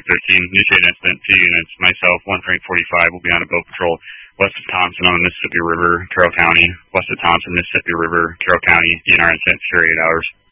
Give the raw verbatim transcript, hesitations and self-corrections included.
thirteen, New Trade Incident, two units. Myself, one Frank forty-five, will be on a boat patrol west of Thompson on the Mississippi River, Carroll County, west of Thompson, Mississippi River, Carroll County, D N R incident for eight hours.